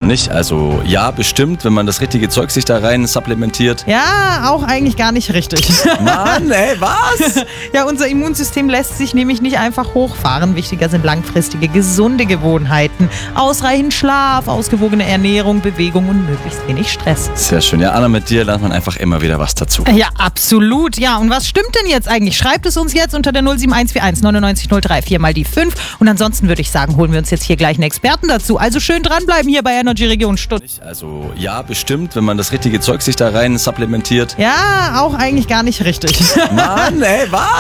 nicht? Also ja, bestimmt, wenn man das richtige Zeug sich da rein supplementiert. Ja, auch eigentlich gar nicht richtig. Mann, ey, was? Ja, unser Immunsystem lässt sich nämlich nicht einfach hochfahren. Wichtiger sind langfristige, gesunde Gewohnheiten. Ausreichend Schlaf, ausgewogene Ernährung, Bewegung und möglichst wenig Stress. Sehr schön. Ja, Anna, mit dir lernt man einfach immer wieder was dazu. Ja, absolut. Ja, und was stimmt denn jetzt eigentlich? Schreibt es uns jetzt unter der 07141 99 03 4 mal die 5. Und ansonsten würde ich sagen, holen wir uns jetzt hier gleich einen Experten dazu. Also schön dranbleiben hier bei Energy Region Stuttgart. Also ja, bestimmt, wenn man das richtige Zeug sich da rein supplementiert. Ja, auch eigentlich gar nicht richtig. Mann, ey, was?